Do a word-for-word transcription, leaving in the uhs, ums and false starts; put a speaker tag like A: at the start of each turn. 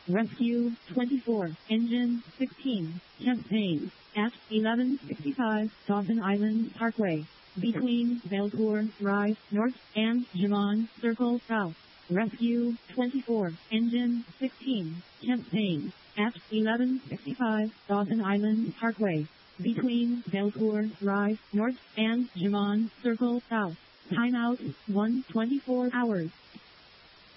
A: Rescue twenty-four, Engine sixteen, chest pain, at eleven sixty-five Dawson Island Parkway, between Belcourt Drive North and Jamon Circle South. Rescue twenty-four, Engine sixteen, chest pain, at eleven sixty-five Dawson Island Parkway, between Belcourt Drive North and Jamon Circle South. Timeout, one twenty-four hours.